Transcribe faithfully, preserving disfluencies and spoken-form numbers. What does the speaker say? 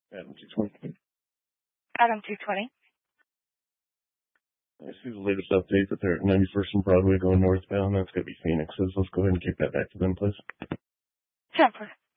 Adam two twenty. Adam two twenty. I see the latest update that they're at ninety-first and Broadway going northbound. That's going to be Phoenix's. Let's go ahead and kick that back to them, please. Temper.